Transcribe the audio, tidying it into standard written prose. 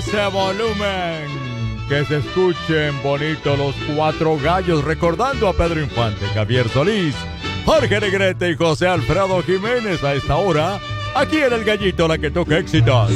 ese volumen. Que se escuchen bonito los cuatro gallos, recordando a Pedro Infante, Javier Solís, Jorge Negrete y José Alfredo Jiménez a esta hora, aquí en El Gallito, la que toca éxitos.